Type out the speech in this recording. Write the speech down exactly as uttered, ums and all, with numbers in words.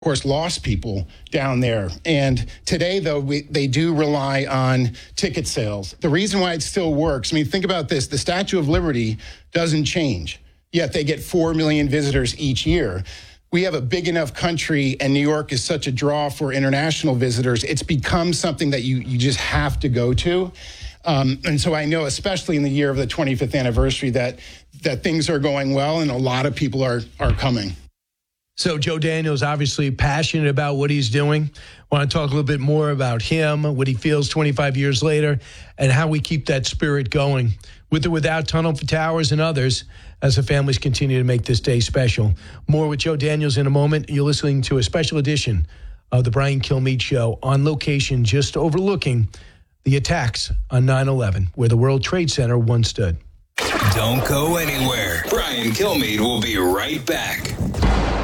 of course, lost people down there. And today, though, we, they do rely on ticket sales. The reason why it still works, I mean, think about this. The Statue of Liberty doesn't change, yet they get four million visitors each year. We have a big enough country, and New York is such a draw for international visitors. It's become something that you, you just have to go to. Um, and so I know, especially in the year of the twenty-fifth anniversary, that that things are going well, and a lot of people are are coming. So Joe Daniels obviously passionate about what he's doing. Want to talk a little bit more about him, what he feels twenty-five years later, and how we keep that spirit going. With or without Tunnel for Towers and others, as the families continue to make this day special. More with Joe Daniels in a moment. You're listening to a special edition of the Brian Kilmeade Show, on location just overlooking the attacks on nine eleven, where the World Trade Center once stood. Don't go anywhere. Brian Kilmeade will be right back.